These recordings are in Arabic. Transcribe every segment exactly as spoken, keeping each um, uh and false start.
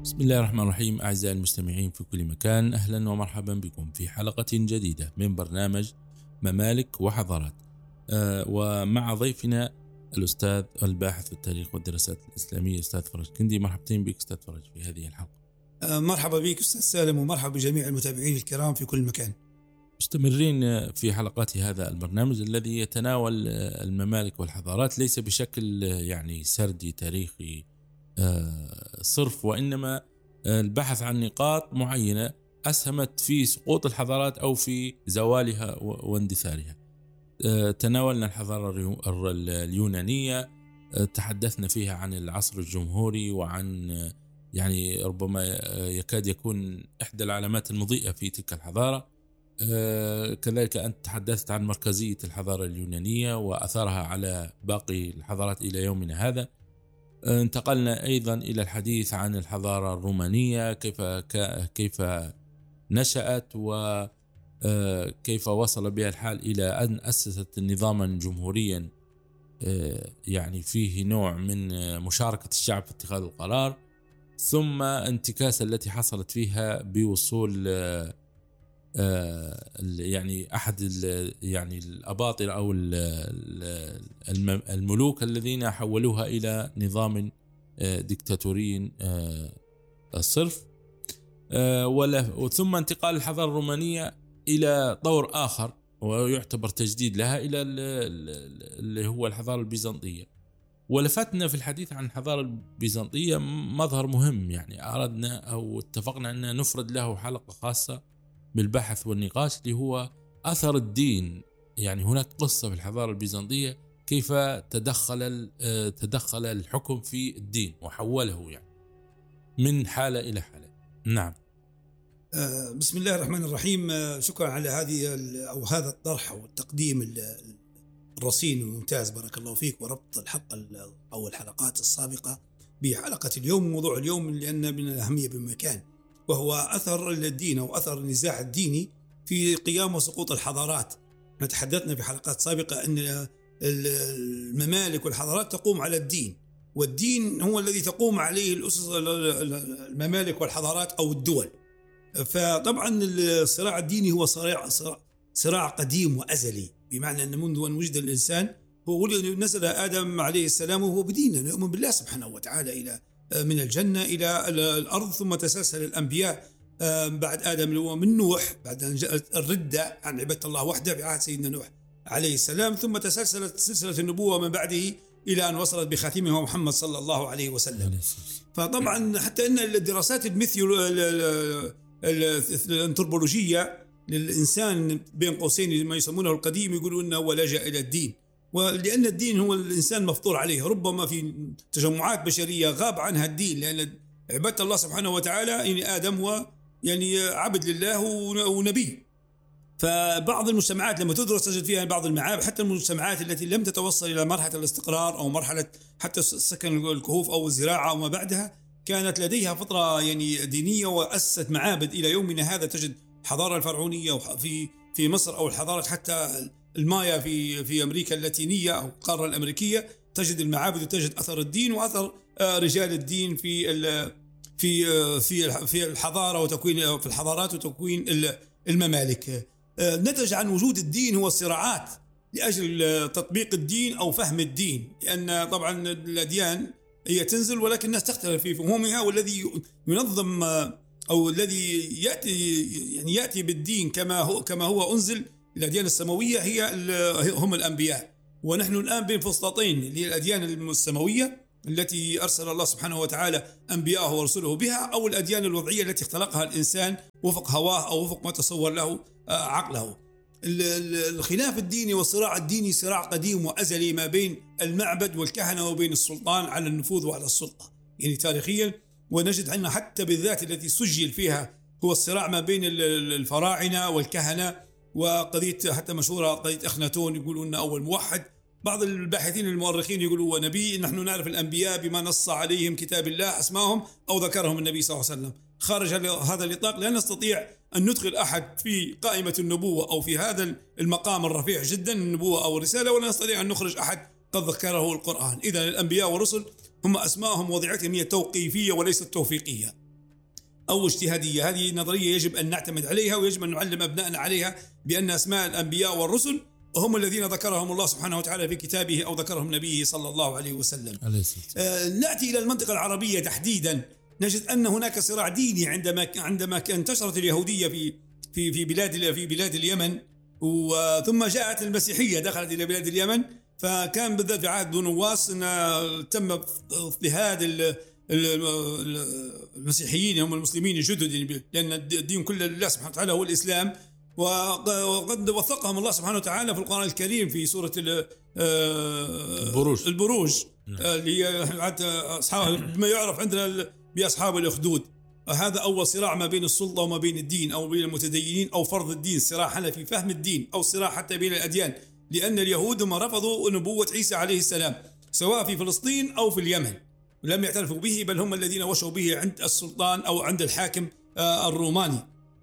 بسم الله الرحمن الرحيم. أعزائي المستمعين في كل مكان، أهلا ومرحبا بكم في حلقة جديدة من برنامج ممالك وحضارات، آه ومع ضيفنا الأستاذ الباحث في التاريخ والدراسات الإسلامية أستاذ فرج كندي. مرحبتين بك أستاذ فرج في هذه الحلقة. آه مرحبا بك أستاذ سالم، ومرحبا بجميع المتابعين الكرام في كل مكان. مستمرين في حلقات هذا البرنامج الذي يتناول الممالك والحضارات ليس بشكل يعني سردي تاريخي صرف، وإنما البحث عن نقاط معينة أسهمت في سقوط الحضارات أو في زوالها واندثارها. تناولنا الحضارة اليونانية، تحدثنا فيها عن العصر الجمهوري وعن يعني ربما يكاد يكون إحدى العلامات المضيئة في تلك الحضارة. كذلك أنت تحدثت عن مركزية الحضارة اليونانية وأثرها على باقي الحضارات إلى يومنا هذا. انتقلنا أيضا إلى الحديث عن الحضارة الرومانية، كيف كيف نشأت وكيف وصل بها الحال إلى أن أسست نظاما جمهوريا يعني فيه نوع من مشاركة الشعب في اتخاذ القرار، ثم انتكاسة التي حصلت فيها بوصول يعني أحد يعني الأباطرة أو الملوك الذين حولوها إلى نظام ديكتاتوري صرف، ثم انتقال الحضارة الرومانية إلى طور آخر ويعتبر تجديد لها إلى اللي هو الحضارة البيزنطية. ولفتنا في الحديث عن الحضارة البيزنطية مظهر مهم، يعني أردنا أو اتفقنا أن نفرد له حلقة خاصة بالبحث والنقاش، اللي هو أثر الدين. يعني هناك قصة في الحضارة البيزنطية كيف تدخل تدخل الحكم في الدين وحوله يعني من حالة إلى حالة. نعم. بسم الله الرحمن الرحيم. شكرا على هذه أو هذا الطرح والتقديم الرصين والممتاز، بارك الله فيك، وربط الحلقة أو الحلقات السابقة بحلقة اليوم وموضوع اليوم، لأن من الأهمية بمكان، وهو أثر الدين أو أثر النزاع الديني في قيام وسقوط الحضارات. تحدثنا في حلقات سابقة أن الممالك والحضارات تقوم على الدين، والدين هو الذي تقوم عليه الأسس الممالك والحضارات أو الدول. فطبعا الصراع الديني هو صراع, صراع قديم وأزلي، بمعنى أن منذ أن وجد الإنسان هو نزل آدم عليه السلام وهو بدينه يؤمن بالله سبحانه وتعالى إلى من الجنة إلى الأرض، ثم تسلسل الأنبياء بعد آدم اللي هو من نوح، بعد أن جاءت الردة عن عبادة الله وحده في عهد سيدنا نوح عليه السلام، ثم تسلسلت سلسلة النبوة من بعده إلى أن وصلت بخاتمه محمد صلى الله عليه وسلم. فطبعا حتى أن الدراسات الأنثروبولوجية للإنسان بين قوسين ما يسمونه القديم يقولون أنه هو لجأ إلى الدين، ولأن الدين هو الإنسان مفطور عليه. ربما في تجمعات بشرية غاب عنها الدين، لأن عبادة الله سبحانه وتعالى يعني آدم هو يعني عبد لله ونبي. فبعض المجتمعات لما تدرس تجد فيها بعض المعابد، حتى المجتمعات التي لم تتوصل إلى مرحلة الاستقرار أو مرحلة حتى سكن الكهوف أو الزراعة أو ما بعدها، كانت لديها فترة يعني دينية وأسست معابد. إلى يومنا هذا تجد الحضارة الفرعونية في في مصر، أو الحضارة حتى المايا في في أمريكا اللاتينية أو القارة الأمريكية، تجد المعابد وتجد أثر الدين وأثر رجال الدين في في في في الحضارة وتكوين في الحضارات وتكوين الممالك. نتج عن وجود الدين هو الصراعات لأجل تطبيق الدين أو فهم الدين، لأن طبعا الأديان هي تنزل ولكن الناس تختلف في فهمها، والذي ينظم أو الذي يأتي يعني يأتي بالدين كما هو كما هو أنزل الأديان السماوية هي هم الأنبياء. ونحن الآن بين فسطاطين اللي هي الأديان السماوية التي أرسل الله سبحانه وتعالى أنبياءه ورسله بها، أو الأديان الوضعية التي اختلقها الإنسان وفق هواه أو وفق ما تصور له عقله. الخلاف الديني والصراع الديني صراع قديم وأزلي ما بين المعبد والكهنة وبين السلطان على النفوذ وعلى السلطة، يعني تاريخيا. ونجد أن حتى بالذات التي سجل فيها هو الصراع ما بين الفراعنة والكهنة، وقضية حتى مشهورة قضية أخناتون يقولون أنه أول موحد. بعض الباحثين المؤرخين يقولوا هو نبي. نحن نعرف الأنبياء بما نص عليهم كتاب الله أسماءهم أو ذكرهم النبي صلى الله عليه وسلم. خارج هذا النطاق لا نستطيع أن ندخل أحد في قائمة النبوة أو في هذا المقام الرفيع جدا النبوة أو الرسالة، ولا نستطيع أن نخرج أحد قد ذكره القرآن. إذن الأنبياء والرسل هم أسماءهم وضعتهم هي توقيفية وليست توفيقية. أو اجتهادية. هذه نظرية يجب أن نعتمد عليها ويجب أن نعلم أبنائنا عليها، بأن أسماء الأنبياء والرسل هم الذين ذكرهم الله سبحانه وتعالى في كتابه أو ذكرهم نبيه صلى الله عليه وسلم. آه نأتي إلى المنطقة العربية تحديدا، نجد أن هناك صراع ديني عندما عندما انتشرت اليهودية في في في بلاد في بلاد اليمن، وثم جاءت المسيحية دخلت إلى بلاد اليمن. فكان بالذات في عهد بنو نواس تم اضطهاد المسيحيين هم المسلمين الجدد، لأن الدين كله لله سبحانه وتعالى هو الإسلام. وقد وثقهم الله سبحانه وتعالى في القرآن الكريم في سورة البروج, البروج اللي هي أصحاب ما يعرف عندنا بأصحاب الأخدود. هذا أول صراع ما بين السلطة وما بين الدين أو بين المتدينين أو فرض الدين، صراع حتى في فهم الدين أو صراع حتى بين الأديان، لأن اليهود ما رفضوا نبوة عيسى عليه السلام سواء في فلسطين أو في اليمن، لم يعترفوا به، بل هم الذين وشوا به عند السلطان أو عند الحاكم الروماني.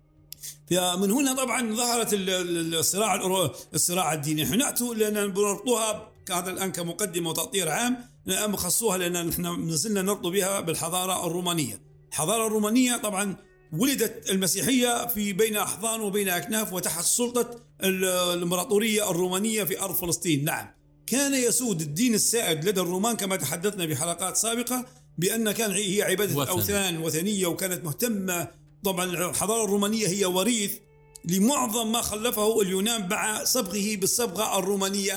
فمن هنا طبعا ظهرت الصراع الصراع الديني. نحن نأتوا لأن نربطوها هذا الآن كمقدمة وتأطير عام، الآن خصوها لأن نحن نزلنا نربط بها بالحضارة الرومانية. الحضارة الرومانية طبعا ولدت المسيحية في بين أحضان وبين أكناف وتحت سلطة الإمبراطورية الرومانية في أرض فلسطين. نعم، كان يسود الدين السائد لدى الرومان كما تحدثنا في حلقات سابقة بأن كان هي عبادة وثن. الأوثان وثنية، وكانت مهتمة. طبعا الحضارة الرومانية هي وريث لمعظم ما خلفه اليونان مع صبغه بالصبغة الرومانية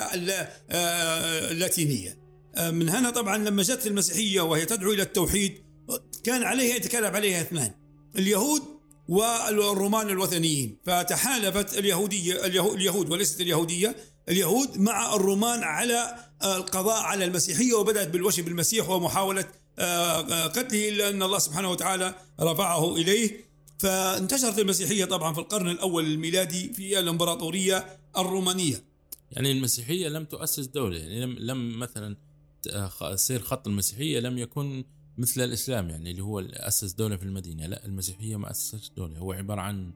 اللاتينية. من هنا طبعا لما جت المسيحية وهي تدعو إلى التوحيد كان عليها يتكلم عليها اثنان، اليهود والرومان الوثنيين. فتحالفت اليهودية اليهود وليست اليهودية اليهود مع الرومان على القضاء على المسيحية، وبدأت بالوشي بالمسيح ومحاولة قتله، إلا أن الله سبحانه وتعالى رفعه إليه. فانتشرت المسيحية طبعا في القرن الأول الميلادي في الإمبراطورية الرومانية. يعني المسيحية لم تؤسس دولة، يعني لم, لم مثلا سير خط المسيحية لم يكن مثل الإسلام يعني اللي هو أسس دولة في المدينة. لا، المسيحية ما أسست دولة، هو عبارة عن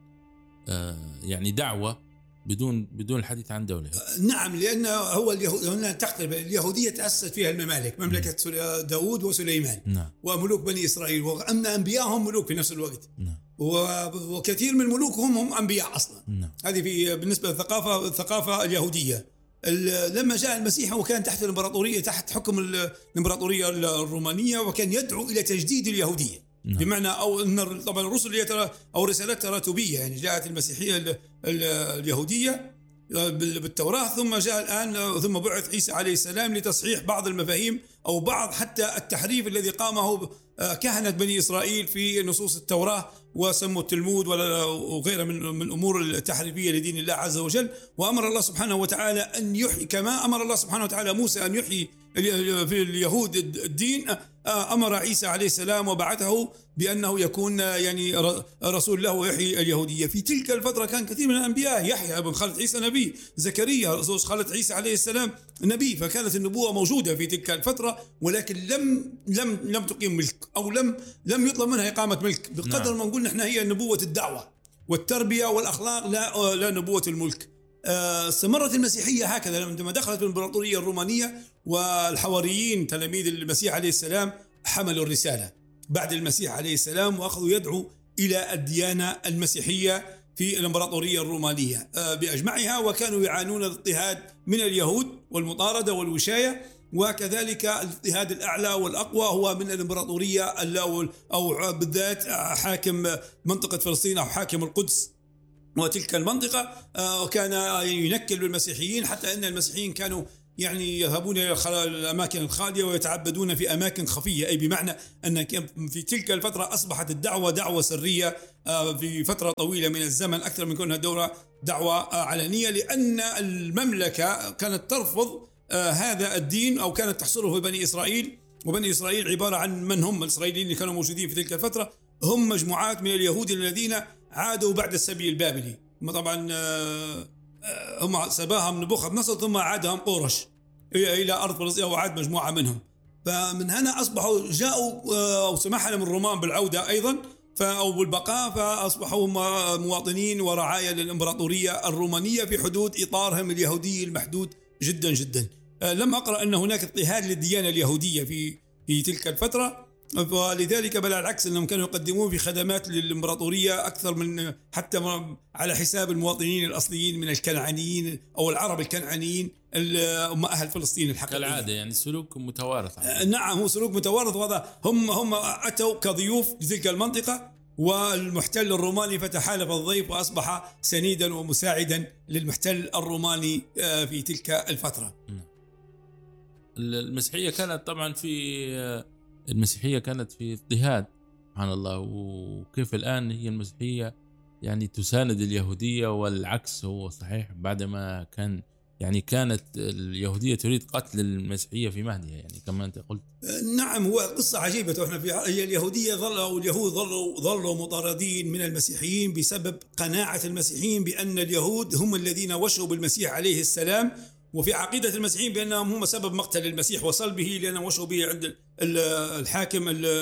يعني دعوة بدون بدون الحديث عن دولة. نعم، لأن هو اليهود هنا تقترب اليهودية تأسست فيها الممالك، مملكة داود وسليمان. نعم. وملوك بني إسرائيل، وأن أنبيائهم ملوك في نفس الوقت. نعم. وكثير من ملوكهم هم أنبياء أصلا. نعم. هذه في بالنسبة للثقافة الثقافة اليهودية. لما جاء المسيح وكان تحت الإمبراطورية تحت حكم الإمبراطورية الرومانية، وكان يدعو إلى تجديد اليهودية. نعم. بمعنى أو أن طبعا الرسل هي ترى أو رسالات تراتبية، يعني جاءت المسيحية اليهودية بالتوراة، ثم جاء الآن ثم بعث عيسى عليه السلام لتصحيح بعض المفاهيم أو بعض حتى التحريف الذي قامه كهنة بني إسرائيل في نصوص التوراة وسموا التلمود وغيرها من من أمور التحريفية لدين الله عز وجل. وأمر الله سبحانه وتعالى أن يحيي، كما أمر الله سبحانه وتعالى موسى أن يحيي في اليهود الدين، أمر عيسى عليه السلام وبعثه بأنه يكون يعني رسول له ويحيي اليهودية. في تلك الفترة كان كثير من الأنبياء، يحيى بن خالد عيسى نبي، زكريا زوج خالد عيسى عليه السلام نبي، فكانت النبوة موجودة في تلك الفترة، ولكن لم لم لم تقيم ملك أو لم لم يطلب منها إقامة ملك بقدر ما نقول نحن هي نبوة الدعوة والتربية والأخلاق، لا لا نبوة الملك. استمرت المسيحية هكذا لما دخلت الإمبراطورية الرومانية، والحواريين تلاميذ المسيح عليه السلام حملوا الرسالة بعد المسيح عليه السلام وأخذوا يدعوا إلى الديانة المسيحية في الإمبراطورية الرومانية بأجمعها، وكانوا يعانون الاضطهاد من اليهود والمطاردة والوشاية، وكذلك الاضطهاد الأعلى والأقوى هو من الإمبراطورية أو بالذات حاكم منطقة فلسطين أو حاكم القدس وتلك المنطقة. وكان ينكل بالمسيحيين حتى أن المسيحيين كانوا يعني يذهبون إلى الأماكن الخالية ويتعبدون في أماكن خفية، أي بمعنى أن في تلك الفترة أصبحت الدعوة دعوة سرية في فترة طويلة من الزمن، أكثر من كونها دورة دعوة علنية، لأن المملكة كانت ترفض هذا الدين أو كانت تحصره في بني إسرائيل. وبني إسرائيل عبارة عن من هم الإسرائيليين اللي كانوا موجودين في تلك الفترة، هم مجموعات من اليهود الذين عادوا بعد السبي البابلي. طبعا هم سباهم نبوخذ نصر ثم عادهم قورش إلى أرض فلسطين وعاد مجموعة منهم. فمن هنا أصبحوا جاءوا أو سمح لهم الرومان بالعودة أيضا أو بالبقاء، فأصبحوا مواطنين ورعايا للإمبراطورية الرومانية في حدود إطارهم اليهودي المحدود جدا جدا. لم أقرأ أن هناك اضطهاد للديانة اليهودية في في تلك الفترة، ولذلك بل العكس أنهم كانوا يقدمون في خدمات للإمبراطورية أكثر من حتى على حساب المواطنين الأصليين من الكنعانيين أو العرب الكنعانيين هم أهل فلسطين الحقيقيين. كالعادة يعني سلوك متوارث. نعم هو سلوك متوارث، وهذا هم هم أتوا كضيوف لتلك المنطقة، والمحتل الروماني فتحالف الضيف وأصبح سنيدا ومساعدا للمحتل الروماني في تلك الفترة. المسيحية كانت طبعا في المسيحية كانت في اضطهاد سبحان الله، وكيف الآن هي المسيحية يعني تساند اليهودية والعكس هو صحيح، بعدما كان يعني كانت اليهودية تريد قتل المسيحية في مهدها يعني كما أنت قلت. نعم هو قصة عجيبة. احنا في هي اليهودية ظلوا اليهود ظلوا ظلوا مطاردين من المسيحيين بسبب قناعة المسيحيين بأن اليهود هم الذين وشوا بالمسيح عليه السلام، وفي عقيدة المسيحيين بأنهم هم سبب مقتل المسيح وصلبه لأنهم وشوا به عند الحاكم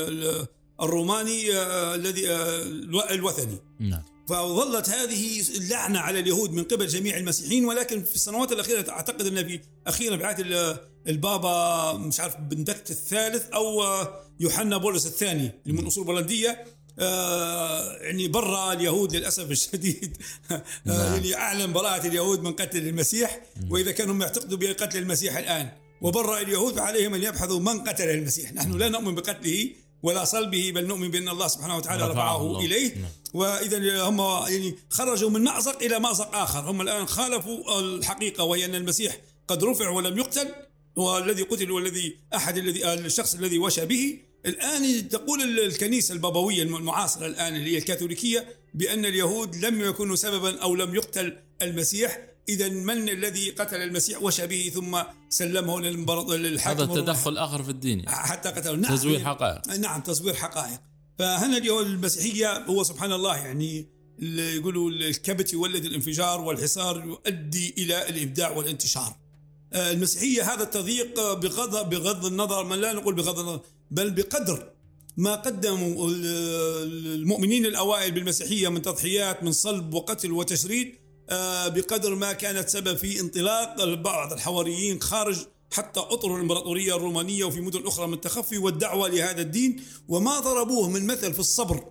الروماني الذي الوثني. نعم. فظلت هذه اللعنة على اليهود من قبل جميع المسيحيين، ولكن في السنوات الأخيرة أعتقد أن في أخيرا في عهد البابا مش عارف بندكت الثالث أو يوحنا بولس الثاني اللي من أصول بولندية يعني برأ اليهود للأسف الشديد يعني أعلن براءة اليهود من قتل المسيح، وإذا كانوا يعتقدوا بقتل المسيح الآن وبرأ اليهود فعليهم أن يبحثوا من قتل المسيح. نحن لا نؤمن بقتله ولا صلبه، بل نؤمن بأن الله سبحانه وتعالى رفعه إليه. وإذا هم يعني خرجوا من مأزق إلى مأزق آخر، هم الآن خالفوا الحقيقة وهي أن المسيح قد رفع ولم يقتل، والذي قتل والذي أحد الذي الشخص الذي وشى به. الآن تقول الكنيسة البابوية المعاصرة الآن اللي هي الكاثوليكية بأن اليهود لم يكونوا سببا أو لم يقتل المسيح. إذا من الذي قتل المسيح وشى به ثم سلمه للحاكم؟ هذا التدخل آخر في الدين حتى قتله. نعم تزوير حقائق. نعم تزوير حقائق. فهنا اليهود المسيحية هو سبحان الله يعني يقولوا الكبت يولد الانفجار والحصار يؤدي إلى الإبداع والانتشار. المسيحية هذا التضييق بغض بغض النظر، من لا نقول بغض النظر بل بقدر ما قدموا المؤمنين الأوائل بالمسيحية من تضحيات من صلب وقتل وتشريد، بقدر ما كانت سبب في انطلاق بعض الحواريين خارج حتى أطر الإمبراطورية الرومانية وفي مدن أخرى من التخفي والدعوة لهذا الدين. وما ضربوه من مثل في الصبر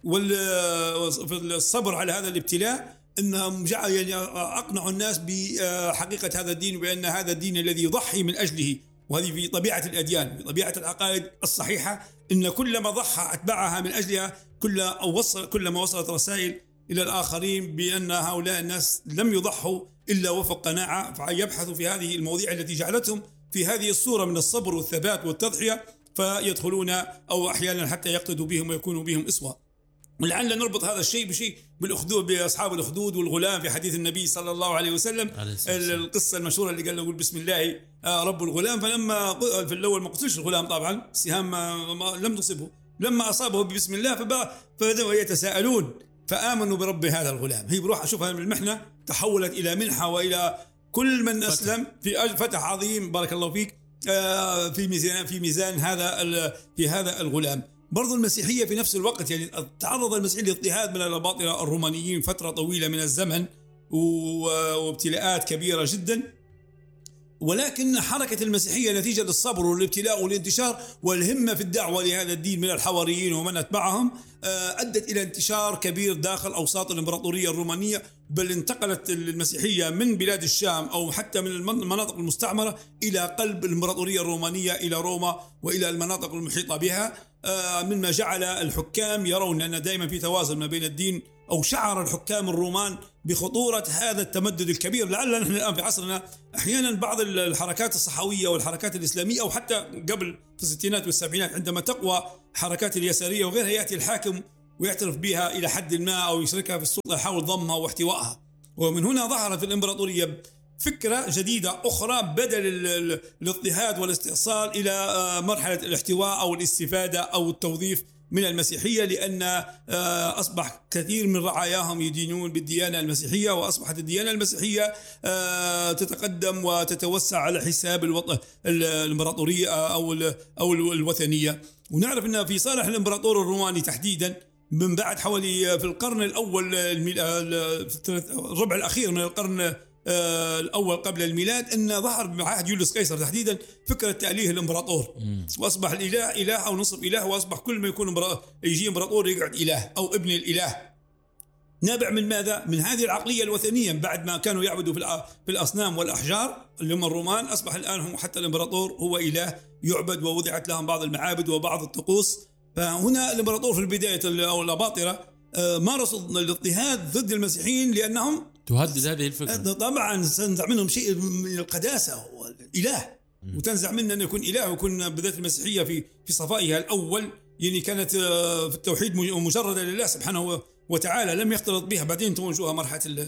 والصبر على هذا الابتلاء أنهم يعني أقنعوا الناس بحقيقة هذا الدين، وبأن هذا الدين الذي يضحي من أجله. وهذه في طبيعة الأديان، في طبيعة العقائد الصحيحة، إن كلما ضحى أتباعها من أجلها كل أو وصل كلما وصلت رسائل إلى الآخرين بأن هؤلاء الناس لم يضحوا إلا وفق قناعة، فيبحثوا في هذه المواضيع التي جعلتهم في هذه الصورة من الصبر والثبات والتضحية، فيدخلون أو أحيانا حتى يقتدوا بهم ويكونوا بهم أسوة. ولعل نربط هذا الشيء بشيء بالأخدود، بأصحاب الأخدود والغلام في حديث النبي صلى الله عليه وسلم، القصة المشهورة اللي قال له قل بسم الله رب الغلام، فلما في الأول ما قتلش الغلام طبعا السهام لم تصبه، لما أصابه بسم الله فبدأوا يتساءلون فآمنوا برب هذا الغلام. هي بروح أشوفها من المحنة تحولت إلى منحة، وإلى كل من أسلم في فتح عظيم بارك الله فيك في ميزان في ميزان هذا في هذا الغلام. برضو المسيحية في نفس الوقت يعني تعرض المسيحيين لاضطهاد من الأباطرة الرومانيين فترة طويلة من الزمن وابتلاءات كبيرة جدا، ولكن حركة المسيحية نتيجة للصبر والابتلاء والانتشار والهمة في الدعوة لهذا الدين من الحواريين ومن أتبعهم أدت إلى انتشار كبير داخل أوساط الإمبراطورية الرومانية، بل انتقلت المسيحية من بلاد الشام أو حتى من المناطق المستعمرة إلى قلب الإمبراطورية الرومانية، إلى روما وإلى المناطق المحيطة بها، مما جعل الحكام يرون أن دائما في توازن ما بين الدين، أو شعر الحكام الرومان بخطورة هذا التمدد الكبير. لعلنا نحن الآن في عصرنا أحيانا بعض الحركات الصحوية والحركات الإسلامية، أو حتى قبل في الستينات والسبعينات عندما تقوى حركات اليسارية وغيرها، يأتي الحاكم ويعترف بها إلى حد ما أو يشركها في السلطة يحاول ضمها واحتوائها. ومن هنا ظهرت في الإمبراطورية فكرة جديدة أخرى بدل الاضطهاد والاستئصال إلى مرحلة الاحتواء أو الاستفادة أو التوظيف من المسيحية، لأن أصبح كثير من رعاياهم يدينون بالديانة المسيحية، وأصبحت الديانة المسيحية تتقدم وتتوسع على حساب الوطن الإمبراطورية أو أو الوثنية. ونعرف أن في صالح الإمبراطور الروماني تحديدا من بعد حوالي في القرن الأول الربع الأخير من القرن آه الأول قبل الميلاد أن ظهر بعهد يوليوس قيصر تحديدا فكرة تأليه الإمبراطور، وأصبح الإله إله أو نصف إله، وأصبح كل ما يكون يجي إمبراطور يقعد إله أو ابن الإله. نابع من ماذا؟ من هذه العقلية الوثنية. بعد ما كانوا يعبدوا في الأصنام والأحجار اللي هم الرومان، أصبح الآن هم حتى الإمبراطور هو إله يعبد، ووضعت لهم بعض المعابد وبعض الطقوس. فهنا الإمبراطور في البداية أو الأباطرة مارسوا الاضطهاد ضد المسيحيين لأنهم تهدد هذه الفكرة. طبعا تنزع منهم شيء من القداسة والإله، وتنزع منه أن يكون إله، ويكون بالذات المسيحية في في صفائها الأول يعني كانت في التوحيد مجردة لله سبحانه وتعالى، لم يختلط بها. بعدين توجهها مرحلة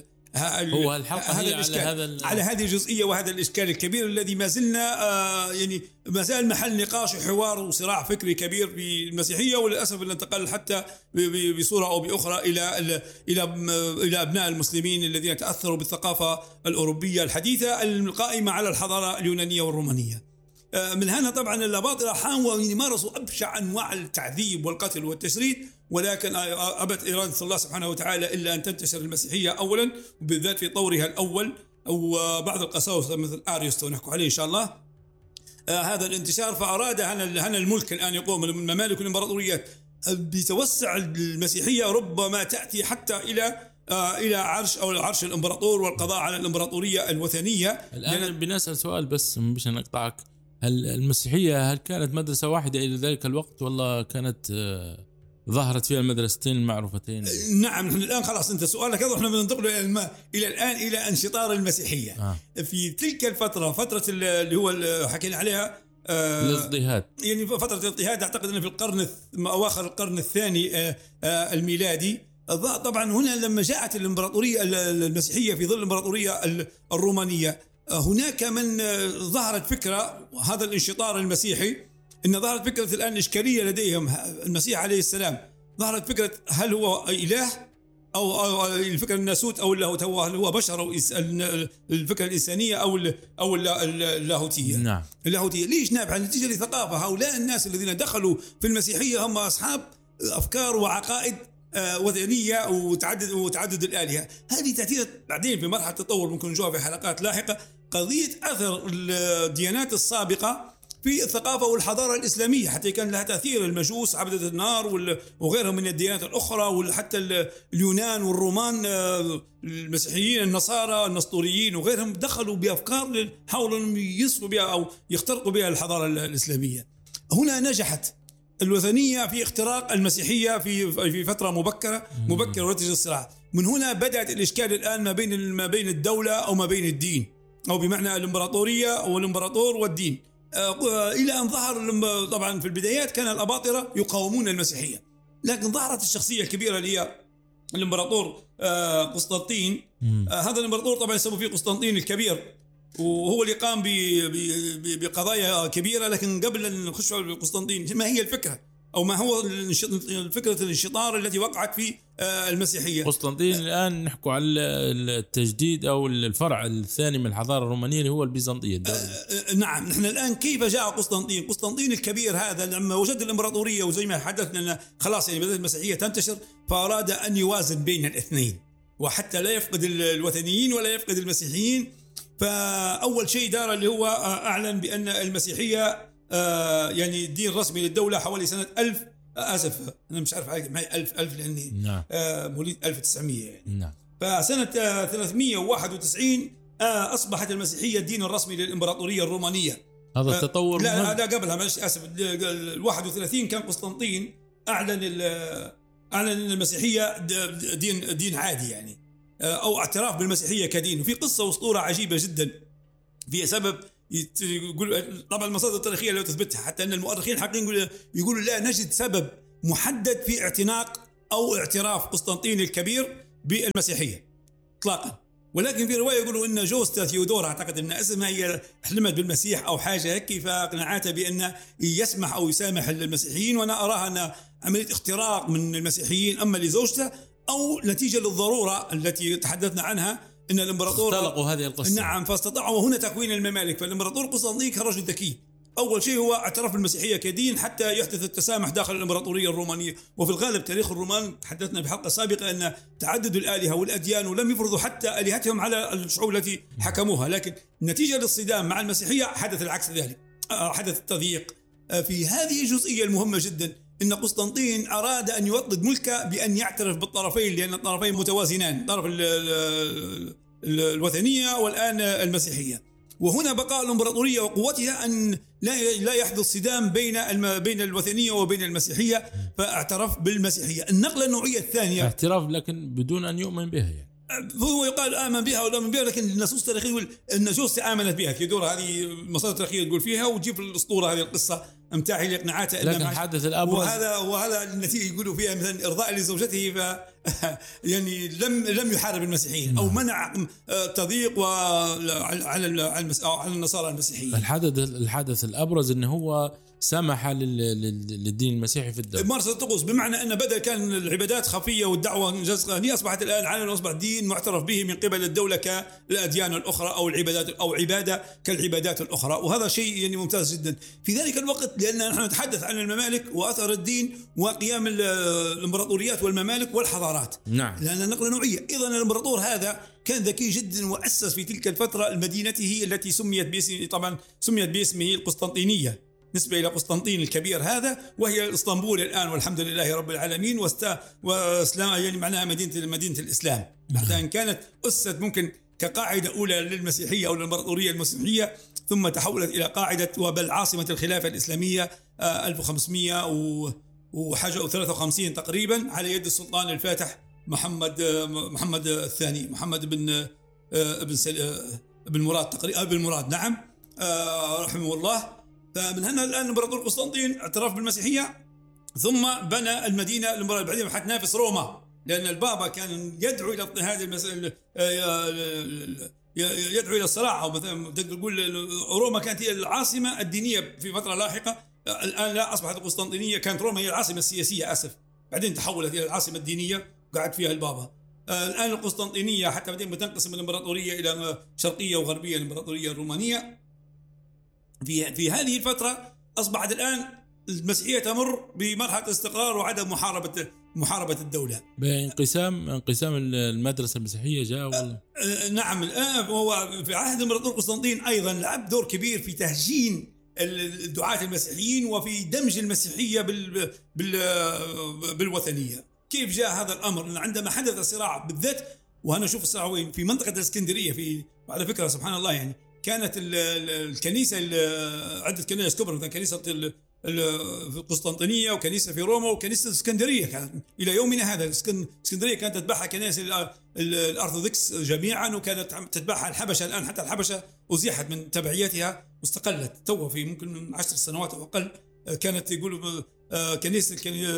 هو الحلقة هذا على هذا على هذه الجزئية وهذا الإشكال الكبير الذي ما زلنا آه يعني ما زال محل نقاش وحوار وصراع فكري كبير في المسيحية، وللأسف انتقل حتى بصورة أو بأخرى إلى إلى إلى أبناء المسلمين الذين تأثروا بالثقافة الأوروبية الحديثة القائمة على الحضارة اليونانية والرومانية. من هنا طبعا الأباطرة حاولوا يمارسوا أبشع أنواع التعذيب والقتل والتشريد، ولكن أبت إرادة الله سبحانه وتعالى إلا أن تنتشر المسيحية أولا، وبالذات في طورها الأول، أو بعض القساوسة مثل أريوستو نحكي عليه إن شاء الله آه هذا الانتشار. فأراد هنا هنا الملك الآن يقوم الممالك والإمبراطوريات بتوسع المسيحية، ربما تأتي حتى إلى آه إلى عرش أو عرش الإمبراطور والقضاء على الإمبراطورية الوثنية. الآن بنسأل سؤال بس مش نقطعك، هل المسيحية هل كانت مدرسة واحدة إلى ذلك الوقت، ولا كانت آه ظهرت فيها المدرستين المعروفتين؟ نعم، نحن الآن خلاص أنت سؤالك واضح، نحن بننتقل إلى إلى الآن إلى انشطار المسيحية آه. في تلك الفترة، فترة اللي هو اللي حكينا عليها آه الاضطهاد، يعني فترة الاضطهاد أعتقد أنه في القرن أواخر القرن الثاني آه آه الميلادي. طبعا هنا لما جاءت الإمبراطورية المسيحية في ظل الإمبراطورية الرومانية، هناك من ظهرت فكرة هذا الانشطار المسيحي، إن ظهرت فكرة الآن إشكالية لديهم. المسيح عليه السلام ظهرت فكرة هل هو إله أو, أو الفكرة الناسوت أو اللاهوت، هو هل هو بشر أو الفكرة الإنسانية أو أو اللاهوتية. نعم. اللاهوتية ليش نابعة؟ نتيجة لثقافة هؤلاء الناس الذين دخلوا في المسيحية هم أصحاب أفكار وعقائد وثنية وتعدد وتعدد الآلهة. هذه تأتي بعدين في مرحلة التطور، ممكن نشوفها في حلقات لاحقة، قضية أثر الديانات السابقة في الثقافة والحضارة الإسلامية، حتى كان لها تأثير. المجوس عبدة النار وغيرهم من الديانات الأخرى، وحتى اليونان والرومان المسيحيين النصارى النسطوريين وغيرهم دخلوا بأفكار حاولوا أن يصفوا بها أو يخترقوا بها الحضارة الإسلامية. هنا نجحت الوثنية في اختراق المسيحية في في فترة مبكرة مبكرة ونتج الصراع. من هنا بدأت الإشكال الآن ما بين ما بين الدولة أو ما بين الدين، أو بمعنى الإمبراطورية والإمبراطور والدين، إلى أن ظهر. طبعا في البدايات كان الأباطرة يقاومون المسيحية، لكن ظهرت الشخصية الكبيرة اللي هي الإمبراطور قسطنطين. هذا الإمبراطور طبعا يسمى فيه قسطنطين الكبير، وهو اللي قام بقضايا كبيرة. لكن قبل أن نخش على قسطنطين، ما هي الفكرة أو ما هو فكرة الانشطار التي وقعت في المسيحية؟ قسطنطين الآن نحكوا على التجديد أو الفرع الثاني من الحضارة الرومانية اللي هو البيزنطية. نعم، نحن الآن كيف جاء قسطنطين؟ قسطنطين الكبير هذا لما وجد الإمبراطورية وزي ما حدثنا خلاص يعني بدأت المسيحية تنتشر، فأراد أن يوازن بين الاثنين، وحتى لا يفقد الوثنيين ولا يفقد المسيحيين. فأول شيء دار اللي هو أعلن بأن المسيحية يعني دين رسمي للدولة حوالي سنة ألف. آسف أنا مش عارف معي ألف ألف لأني نعم. مواليد ألف وتسعمية يعني. نعم. فسنة ثلاثمية وواحد وتسعين أصبحت المسيحية الدين الرسمي للإمبراطورية الرومانية. هذا التطور لا لا قبلها معلش آسف الواحد وثلاثين كان قسطنطين أعلن أعلن أن المسيحية دين دين عادي يعني، أو اعتراف بالمسيحية كدين. وفي قصة واسطورة عجيبة جدا فيها سبب يقول، طبعا المصادر التاريخية لا تثبتها، حتى أن المؤرخين حقين يقولوا لا نجد سبب محدد في اعتناق أو اعتراف قسطنطين الكبير بالمسيحية إطلاقا. ولكن في رواية يقولوا أن جوستا ثيودورا أعتقد أن اسمها هي حلمت بالمسيح أو حاجة هيك، فقناعاتها بأن يسمح أو يسامح المسيحيين. وأنا أراها أن عملية اختراق من المسيحيين أما لزوجته، أو نتيجة للضرورة التي تحدثنا عنها ان الامبراطور اختلقوا هذه القصه. نعم، فاستطاعوا هنا تكوين الممالك. فالامبراطور قسطنطين كان رجل ذكي، أول شيء هو اعتراف بالمسيحية كدين حتى يحدث التسامح داخل الإمبراطورية الرومانية. وفي الغالب تاريخ الرومان تحدثنا بحلقة سابقة أن تعدد الآلهة والأديان ولم يفرضوا حتى آلهتهم على الشعوب التي حكموها، لكن نتيجة للصدام مع المسيحية حدث العكس ذلك، حدث التضييق. في هذه الجزئية المهمة جدا إن قسطنطين أراد أن يوطد ملكه بأن يعترف بالطرفين، لأن الطرفين متوازنان، طرف الوثنية والآن المسيحية. وهنا بقاء الإمبراطورية وقوتها أن لا لا يحدث صدام بين بين الوثنية وبين المسيحية، فاعترف بالمسيحية. النقلة النوعية الثانية اعتراف لكن بدون أن يؤمن بها، يعني هو يقال آمن بها ولا آمن بها، لكن النصوص التاريخية يقول النصوص آمنت بها، في دور هذه المصادر التاريخية تقول فيها، وتجيب الأسطورة هذه القصة امتاحي لإقناعاته. لكن حدث الأبرز وهذا وهذا النتيجة يقولوا فيها مثلا إرضاء لزوجته، ف يعني لم لم يحارب المسيحيين أو منع تضييق على على النصارى المسيحيين. الحدث الحدث الأبرز إنه هو سمح للدين المسيحي في الدولة ممارسة الطقوس، بمعنى أن بدل كان العبادات خفية والدعوة جزء أصبحت الآن علنا وأصبح دين معترف به من قبل الدولة كالأديان الأخرى أو العبادات أو عبادة كالعبادات الأخرى، وهذا شيء يعني ممتاز جدا في ذلك الوقت، لأن نحن نتحدث عن الممالك وأثر الدين وقيام الإمبراطوريات والممالك والحضارات. نعم. لأن نقلة نوعية. إذن الإمبراطور هذا كان ذكي جدا وأسس في تلك الفترة مدينته التي سميت باسم، طبعا سميت باسمه القسطنطينية نسبة إلى قسطنطين الكبير هذا، وهي اسطنبول الآن والحمد لله رب العالمين، واست واسلام يعني معناها مدينة مدينة الإسلام، حتى إن كانت أسست ممكن كقاعدة أولى للمسيحية أو للإمبراطورية المسيحية، ثم تحولت إلى قاعدة وبل عاصمة الخلافة الإسلامية ألف وخمسمائة وحاجة أو ثلاثة وخمسين تقريبا على يد السلطان الفاتح محمد محمد الثاني محمد بن ابن ابن مراد تقريبا ابن مراد نعم رحمه الله. فمن هنا الآن الإمبراطور قسطنطين اعترف بالمسيحية، ثم بنى المدينة الإمبراطورية بعدين حتنافس روما، لأن البابا كان يدعو إلى اضطهاد المسألة، يدعو إلى الصراع، أو مثلا تقدر تقول روما كانت هي العاصمة الدينية في فترة لاحقة، الآن لا، أصبحت القسطنطينية، كانت روما هي العاصمة السياسية آسف، بعدين تحولت إلى العاصمة الدينية قعد فيها البابا. الآن القسطنطينية حتى بعدين بتنقسم الإمبراطورية إلى شرقية وغربية، الإمبراطورية الرومانية. في في هذه الفترة أصبحت الآن المسيحية تمر بمرحلة استقرار وعدم محاربة محاربة الدولة. بانقسام انقسام المدرسة المسيحية جاء والله. أه نعم. الآن هو في عهد الإمبراطور قسطنطين أيضا لعب دور كبير في تهجين الدعاة المسيحيين وفي دمج المسيحية بال بال بالوثنية. كيف جاء هذا الأمر؟ عندما حدث صراع بالذات، وأنا أشوف الصراع وين، في منطقة الإسكندرية، في على فكرة سبحان الله يعني كانت الكنيسة عدة كنائس كبرى، مثلا كنيسة في القسطنطينية وكنيسة في روما وكنيسة الإسكندرية، كانت إلى يومنا هذا الإسكندرية كانت تتبعها كنائس الأرثوذكس جميعا، وكانت تتبعها الحبشة. الآن حتى الحبشة أزيحت من تبعيتها واستقلت تو في ممكن عشر سنوات أو أقل. كانت يقولوا كنيسة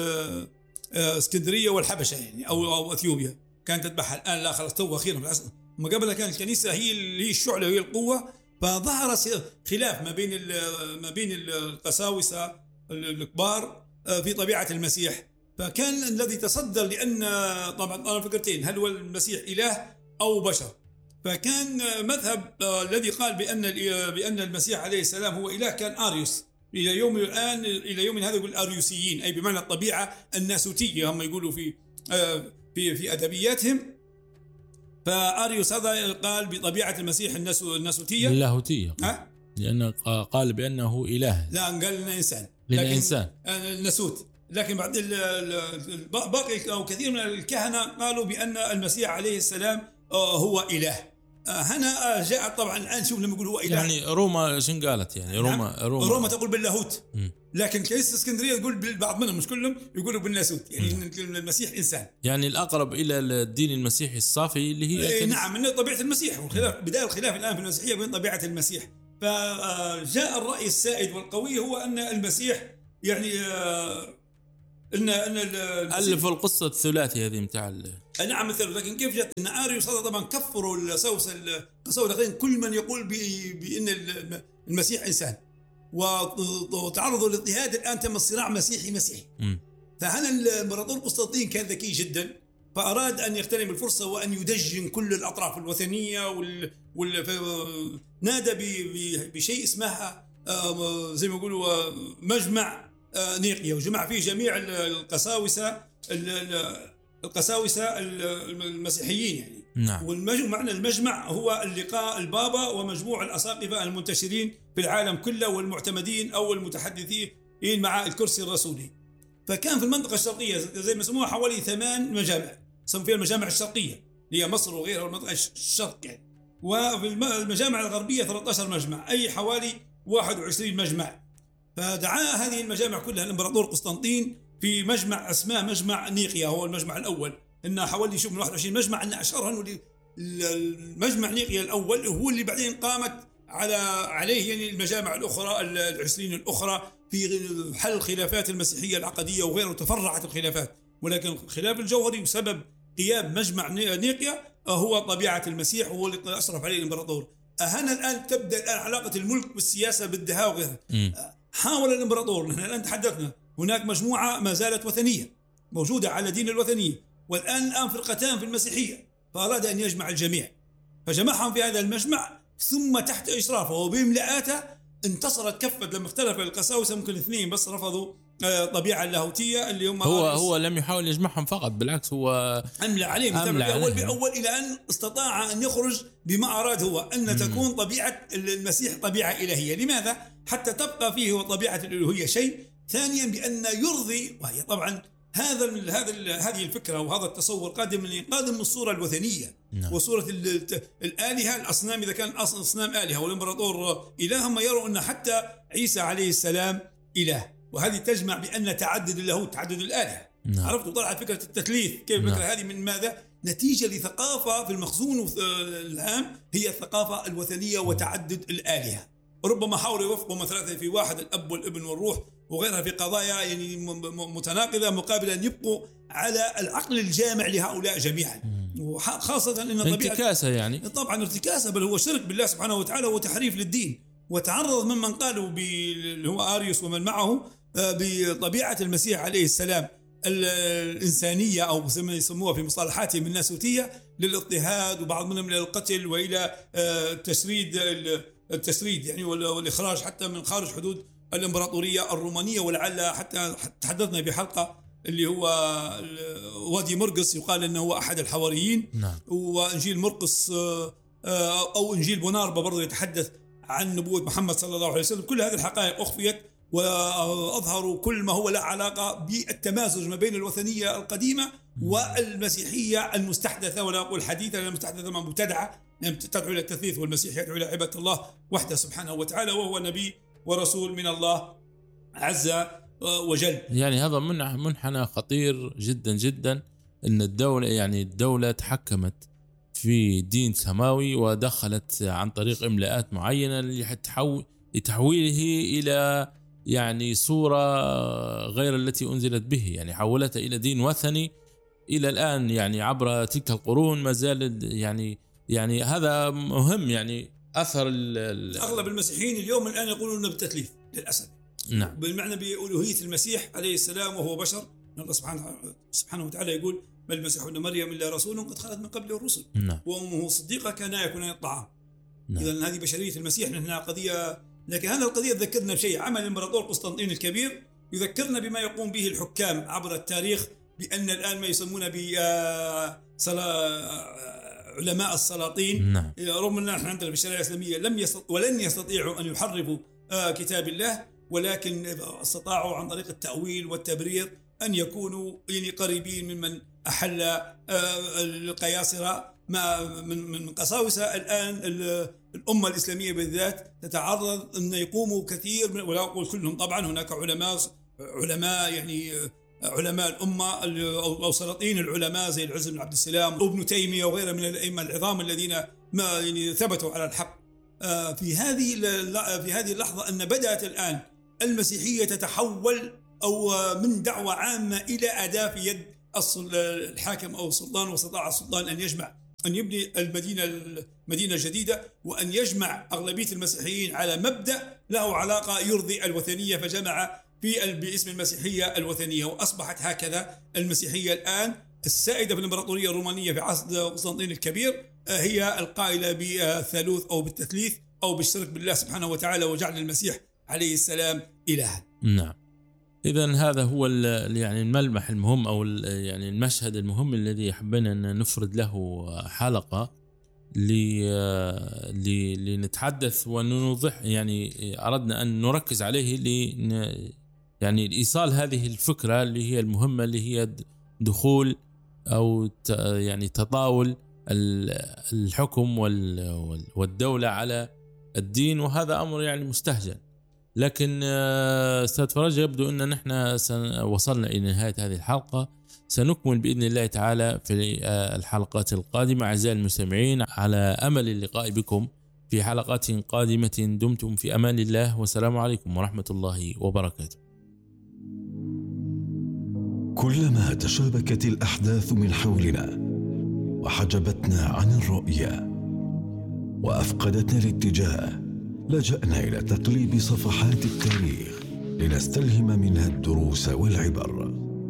الإسكندرية والحبشة يعني أو أو أثيوبيا كانت تتبعها، الآن لا خلاص تو أخيرا في العصر. ما قبلها كانت الكنيسة هي هي الشعلة وهي القوة، فظهر خلاف ما بين ما بين القساوسة الكبار في طبيعة المسيح. فكان الذي تصدر، لأن طبعا أنا فكرتين، هل هو المسيح إله أو بشر؟ فكان مذهب الذي قال بأن بأن المسيح عليه السلام هو إله كان أريوس. إلى يوم الآن إلى يوم هذا يقول أريوسيين، أي بمعنى الطبيعة الناسوتية، هم يقولوا في في في أدبياتهم. فأريوس هذا قال بطبيعة المسيح الناسوتية اللاهوتية، أه؟ لأنه قال بأنه إله، لا قال لنا إنسان، لكن إنسان الناسوت. لكن بعد باقي أو كثير من الكهنة قالوا بأن المسيح عليه السلام هو إله. هنا جاء طبعا الآن شوف لما يقول هو إله، يعني روما شن قالت يعني روما روما, روما تقول باللاهوت، لكن كنيسة اسكندرية تقول بعض منهم مش كلهم يقولوا بالناسوت، يعني م. المسيح إنسان، يعني الأقرب إلى الدين المسيحي الصافي اللي هي إيه نعم من طبيعة المسيح. والخلاف بداية الخلاف الآن في المسيحية بين طبيعة المسيح. فجاء الرأي السائد والقوي هو أن المسيح يعني ان ان الف القصه الثلاثي هذه متاع نعم مثل. لكن كيف جت ان اريوس هذا طبعا كفروا القساوسه القساوسه كل من يقول بان المسيح انسان، وتعرضوا للاضطهاد. الان تم الصراع مسيحي مسيحي. فهنا الامبراطور قسطنطين كان ذكي جدا، فاراد ان يغتنم الفرصه وان يدجن كل الاطراف الوثنيه وال, وال... نادى ب... بشيء اسمها زي ما يقولوا مجمع نيقيا، وجمع فيه جميع القساوسة القساوسة المسيحيين يعني. نعم. والمعنى المجمع هو اللقاء البابا ومجموع الأساقفة المنتشرين في العالم كله والمعتمدين أو المتحدثين مع الكرسي الرسولي. فكان في المنطقة الشرقية زي ما يسموها حوالي ثمان مجامع، يسموا فيها المجامع الشرقية اللي هي مصر وغيرها والمنطقة الشرق يعني. وفي المجامع الغربية ثلاثة عشر مجمع، أي حوالي واحد وعشرين مجمع. فدعا هذه المجامع كلها الإمبراطور قسطنطين في مجمع اسمه مجمع نيقيا، هو المجمع الأول. إنه حوالي شوف من واحد وعشرين مجمع، إن أشهرهم المجمع نيقيا الأول هو اللي بعدين قامت على عليه يعني المجامع الأخرى العشرين الأخرى في حل خلافات المسيحية العقدية وغيره، تفرعت الخلافات. ولكن الخلاف الجوهري بسبب قيام مجمع نيقيا هو طبيعة المسيح، وهو اللي أشرف عليه الإمبراطور. هنا الآن تبدأ الآن علاقة الملك بالسياسة بالدهاء وغيرها. حاول الإمبراطور، نحن الآن تحدثنا هناك مجموعة ما زالت وثنية موجودة على دين الوثنية، والآن الآن فرقتان في المسيحية، فأراد أن يجمع الجميع فجمعهم في هذا المجمع، ثم تحت إشرافه وبإملاءاته انتصرت كفة. لما اختلف القساوسة ممكن اثنين بس رفضوا طبيعة اللاهوتية اللي هم هو هو لم يحاول يجمعهم فقط، بالعكس هو أملى عليهم أول بأول إلى أن استطاع أن يخرج بما أراد هو أن مم. تكون طبيعة المسيح طبيعة إلهية. لماذا؟ حتى تبقى فيه وطبيعة الإلهية شيء. ثانيا بأن يرضي، وهي طبعا هذا هذا هذه الفكرة وهذا التصور قادم من قادم من الصورة الوثنية. نعم. وصورة الآلهة الأصنام، إذا كان أصنام آلهة والإمبراطور إله، هم يروا أن حتى عيسى عليه السلام إله، وهذه تجمع بأن تعدد اللاهوت تعدد الآلهة. نعم. عرفت؟ وطلعت فكرة التثليث كيف. نعم. الفكرة هذه من ماذا؟ نتيجة لثقافة في المخزون العام هي الثقافة الوثنية وتعدد الآلهة. ربما حاولوا يوفقوا مثلا في واحد الأب والابن والروح وغيرها في قضايا يعني متناقضة، مقابل أن يبقوا على العقل الجامع لهؤلاء جميعا. وخاصة أن طبيعة ارتكاسة يعني طبعا ارتكاسة، بل هو شرك بالله سبحانه وتعالى وتحريف للدين. وتعرض ممن قالوا اللي هو آريوس ومن معه بطبيعة المسيح عليه السلام الإنسانية، أو زي ما يسموها في مصطلحاتهم الناسوتية، للاضطهاد وبعض منهم إلى القتل وإلى التشريد التشريد يعني والإخراج حتى من خارج حدود الإمبراطورية الرومانية. ولعل حتى تحدثنا في حلقة اللي هو وادي مرقس يقال أنه هو أحد الحواريين. نعم. وإنجيل مرقس أو إنجيل بوناربا برضو يتحدث عن نبوة محمد صلى الله عليه وسلم. كل هذه الحقائق أخفيت وأظهروا كل ما هو له علاقة بالتمازج ما بين الوثنية القديمة والمسيحية المستحدثة، ولا أقول حديثة لأن المستحدثة ما مبتدعة لأن تدعو إلى التثليث، والمسيح يدعو إلى عبادة الله وحده سبحانه وتعالى، وهو نبي ورسول من الله عز وجل. يعني هذا منحنى خطير جدا جدا، أن الدولة يعني الدولة تحكمت في دين سماوي ودخلت عن طريق إملاءات معينة لتحويله إلى يعني صورة غير التي أنزلت به، يعني حولتها إلى دين وثني إلى الآن. يعني عبر تلك القرون ما زال يعني يعني هذا مهم. يعني أثر أغلب المسيحيين اليوم الآن يقولون بالتثليث للأسف. نعم. بالمعنى بألوهية المسيح عليه السلام وهو بشر. الله سبحانه سبحانه وتعالى يقول بل المسيح ابن مريم إلا رسول قد خلت من قبله الرسل. نعم. وأمه صديقة كانا يأكلان الطعام. نعم. إذن هذه بشرية المسيح نحن قضية. لكن هذا القضية تذكرنا بشيء عمل الإمبراطور قسطنطين الكبير، يذكرنا بما يقوم به الحكام عبر التاريخ، بأن الآن ما يسمونه ب علماء السلاطين. نعم. رغم أن نحن عندنا في الشريعة الإسلامية لم يستطيع ولن يستطيعوا أن يحرفوا كتاب الله، ولكن استطاعوا عن طريق التأويل والتبرير أن يكونوا يعني قريبين ممن أحل القياصرة من من قساوسة. الآن الأمة الإسلامية بالذات تتعرض أن يقوموا كثير من، ولا أقول كلهم طبعا، هناك علماء علماء يعني علماء الأمة أو سلاطين العلماء زي العز بن عبد السلام وابن تيمية وغيره من الأئمة العظام الذين ما يعني ثبتوا على الحق. في هذه في هذه اللحظة أن بدأت الآن المسيحية تتحول أو من دعوة عامة إلى أداة في يد الحاكم أو السلطان، واستطاع السلطان أن يجمع أن يبني المدينة المدينة الجديدة وأن يجمع أغلبية المسيحيين على مبدأ له علاقة يرضي الوثنية، فجمع في باسم المسيحية الوثنية. وأصبحت هكذا المسيحية الآن السائدة في الإمبراطورية الرومانية في عصر قسطنطين الكبير، هي القائلة بالثالوث أو بالتثليث أو بالشرك بالله سبحانه وتعالى وجعل المسيح عليه السلام إلها. نعم. إذا هذا هو يعني الملمح المهم أو يعني المشهد المهم الذي حبينا أن نفرد له حلقة لنتحدث ونوضح. يعني أردنا أن نركز عليه ل يعني إيصال هذه الفكرة اللي هي المهمة، اللي هي دخول أو يعني تطاول الحكم والدولة على الدين، وهذا أمر يعني مستهجن. لكن أستاذ فرج يبدو أن نحن وصلنا إلى نهاية هذه الحلقة. سنكمل بإذن الله تعالى في الحلقات القادمة. أعزائي المستمعين، على أمل اللقاء بكم في حلقات قادمة. دمتم في أمان الله، والسلام عليكم ورحمة الله وبركاته. كلما تشابكت الأحداث من حولنا وحجبتنا عن الرؤية وأفقدتنا الاتجاه، لجأنا إلى تقليب صفحات التاريخ لنستلهم منها الدروس والعبر.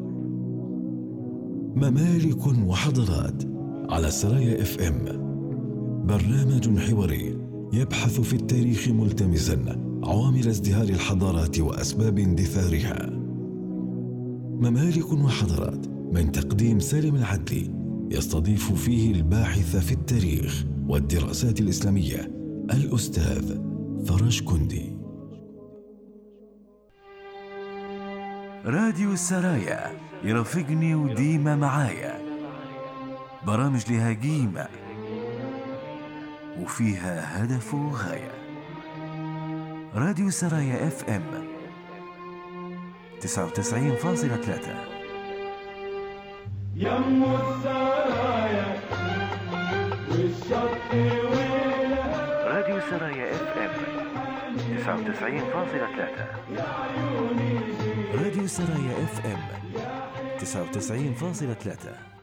ممالك وحضارات على سرايا اف ام، برنامج حواري يبحث في التاريخ ملتمسا عوامل ازدهار الحضارات وأسباب اندثارها. ممالك وحضارات من تقديم سالم العدلي، يستضيف فيه الباحث في التاريخ والدراسات الإسلامية الأستاذ فرج كندي. راديو السرايا يرافقني وديما معايا، برامج لها قيمة وفيها هدف وغاية. راديو السرايا اف ام تسعة وتسعين فاصلة ثلاثة. يم السرايا والشط ويلها. راديو السرايا اف ام تسعة وتسعين فاصلة ثلاثة. راديو السرايا اف ام تسعة وتسعين فاصلة ثلاثة.